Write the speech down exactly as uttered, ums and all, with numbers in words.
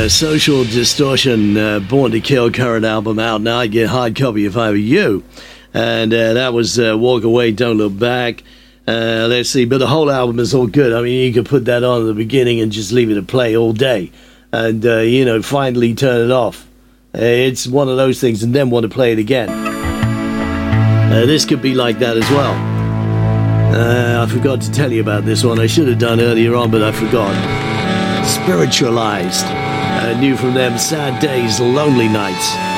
uh, Social Distortion, uh, Born to Kill current album out now. I'd get hard copy if I were you. And uh, that was uh, Walk Away, Don't Look Back. Uh, let's see, but the whole album is all good. I mean, you could put that on at the beginning and just leave it to play all day. And, uh, you know, finally turn it off. Uh, it's one of those things and then want to play it again. Uh, this could be like that as well. Uh, I forgot to tell you about this one. I should have done earlier on, but I forgot. Spiritualized. Uh, new from them, Sad Days, Lonely Nights.